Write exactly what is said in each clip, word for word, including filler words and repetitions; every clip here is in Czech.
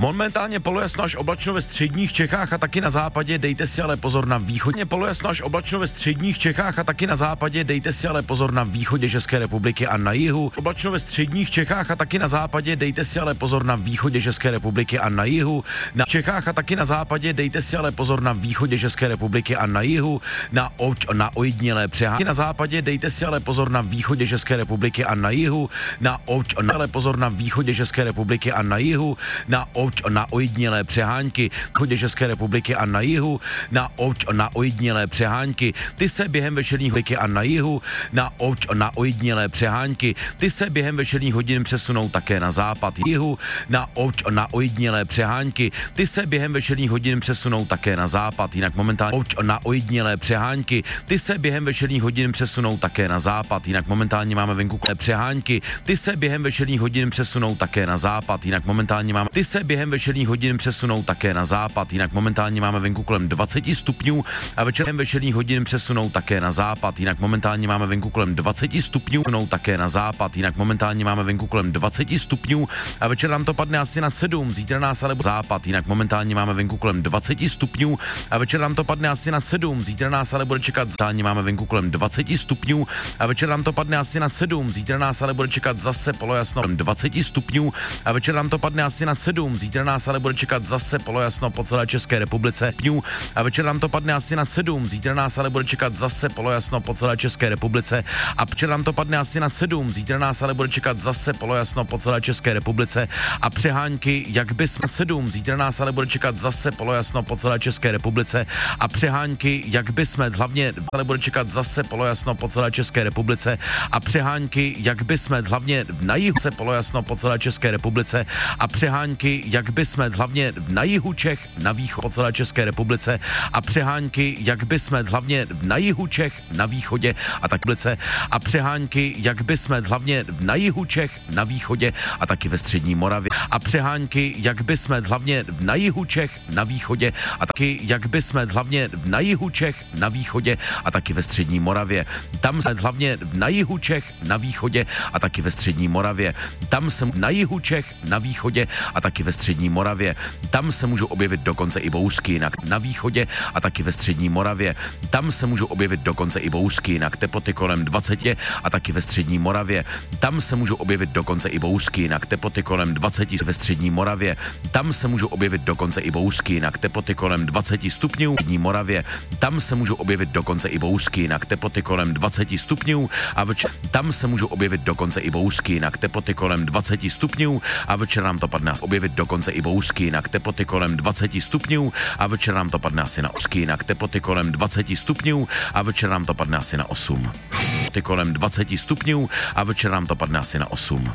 Momentálně polojasno až oblačno ve středních Čechách a taky na západě, dejte si ale pozor na východě. Polojasno až oblačno ve středních Čechách a taky na západě, dejte si ale pozor na východě České republiky a na jihu. Oblačno ve středních Čechách a taky na západě, dejte si ale pozor na východě České republiky a na jihu. Na Čechách a taky na západě, dejte si ale pozor na východě České republiky a na jihu. Na, oč, na ojednělé přehánky na západě, dejte si ale pozor na východě České republiky a na jihu. Na oč, na, ale pozor na východě České republiky a na jihu. Na oč, na ojednělé přehánky východě České republiky a na jihu. Na oč, na ojednělé přehánky, ty se během večerních hodin a na jihu. Na oč, na ojednělé přehánky, ty se během večerních hodin přesunou také na západ jihu. Na oč, na ojednělé přehánky, ty se během večerních hodin přesunou také na západ, jinak momentálně oč, na ojednělé přehánky, ty se během večerních hodin přesunou také na západ, jinak momentálně máme venku přehánky, ty se během večerních hodin přesunou také na západ, jinak momentálně máme ty se během večerních hodin přesunou také na západ, jinak momentálně máme venku kolem dvacet stupňů a večerem večerních hodin přesunou také na západ, jinak momentálně máme venku kolem dvacet stupňů, přesunou také na západ, jinak momentálně máme venku kolem dvacet stupňů a večer nám to padne asi na sedm, zítra nás ale západ, jinak momentálně máme venku kolem dvacet stupňů a večer nám to padne asi na sedm, zítra nás ale bude čekat zdáně máme venku kolem dvacet stupňů a večer nám to padne asi na sedm, zítra nás ale bude čekat zase polojasno dvacet stupňů a večer nám to padne asi na sedm, zítra nás ale bude čekat zase polojasno po celé České republice a večer nám to padne asi na sedm, zítra nás ale bude čekat zase polojasno po celé České republice a večer nám to padne asi na sedm, zítra nás ale bude čekat zase polojasno po celé České republice a přehánky, jak bys sedm, zítra nás ale bude čekat zase polojasno po celé České republice a přehánky, jak bysme hlavně ale bude čekat zase polojasno po celé České republice a přehánky, jak bysme hlavně na jihu se polojasno po celé České republice a přehánky, jak bysme hlavně na jihu Čech, na východ po celé České republice a přehánky, jak bysme hlavně na jihu Čech, na východě a tak blice a přehánky, jak bysme hlavně na jihu Čech, na východě a taky ve střední Moravě a přehánky, jak bysme hlavně na jihu Čech, na východě a taky jak bysme hlavně na jihu Čech, na východě a taky ve střední Moravě. Tam jsme hlavně na jihu Čech, na východě a taky ve střední Moravě. Tam se na jihu Čech, na východě a taky ve střední Moravě. Tam se můžou objevit dokonce i bouřky, jinak na východě a taky ve střední Moravě. Tam se můžou objevit dokonce i bouřky, jinak teploty kolem dvacet a taky ve střední Moravě. Tam se můžou objevit dokonce i bouřky, jinak teploty kolem dvacet ve střední Moravě. Tam se můžou objevit dokonce i bouřky, jinak teploty kolem dvacet stupňů v střední Moravě. Tam se můžou objevit dokonce i bouřky, jinak teploty kolem dvacet stupňů a večer tam se můžou objevit dokonce i bouřky, jinak teploty kolem dvacet stupňů a večer nám to padne objevit dokonce i bouřky, jinak teploty kolem dvacet stupňů a večer nám to padne asi na osm, jinak teploty kolem dvacet stupňů a večer nám to padne asi na osm. Ty kolem dvacet stupňů a večer nám to padne asi na osm.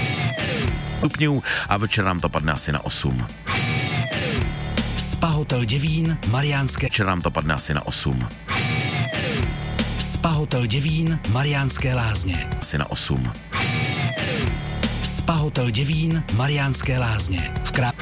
Stupňů a večer nám to padne asi na osm. Spa Hotel Děvín, Mariánské. Večer nám to padne asi na osm. Spa Hotel Děvín, Mariánské Lázně. Asi na osm. Spa Hotel Děvín, Mariánské Lázně. V krá...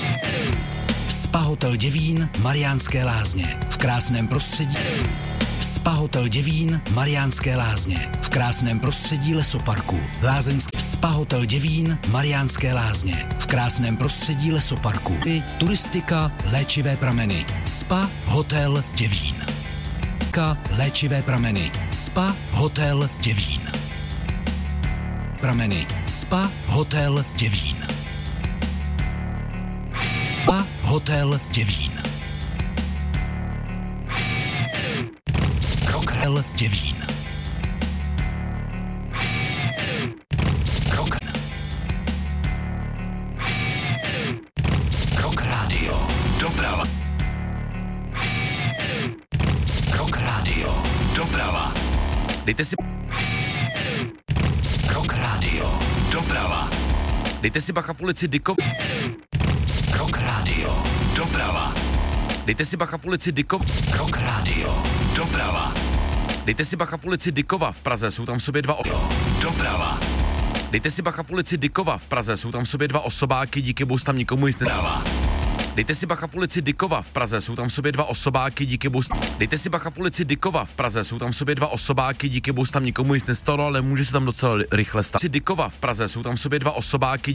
Spa Hotel Děvín, Mariánské Lázně. V krásném prostředí. Spa Hotel Děvín, Mariánské Lázně. V krásném prostředí lesoparku. Lázeňský. Spa Hotel Děvín, Mariánské Lázně. V krásném prostředí lesoparku. I turistika, léčivé prameny. Spa Hotel Děvín. Léčivé prameny. Spa Hotel Děvín. Prameny. Spa Hotel Děvín. Spa Hotel Děvín. Krokrel Děvín. Krok. Krok rádio. Doprava. Krok rádio. Doprava. Dejte si Krok rádio. Doprava. Dejte si bacha v ulici Dykov. Krok rádio. Doprava. Dejte si bacha v ulici Dykov. Krok rádio. Doprava. Dejte si bacha v ulici Dykova v Praze, jsou tam v sobě dva o... Doprava. Dejte si bacha v ulici Dykova v Praze, jsou tam v sobě dva osobáky, díky bohu tam nikomu nic nedává. Dejte si bacha v ulici Dykova v Praze, jsou tam v sobě dva osobáky, díky bohu. Dejte si bacha v ulici Dykova v Praze, jsou tam v sobě dva osobáky, díky bohu tam nikomu nic nestalo, ale může se tam docela rychle stát. Dykova v Praze, jsou tam v sobě dva osobáky.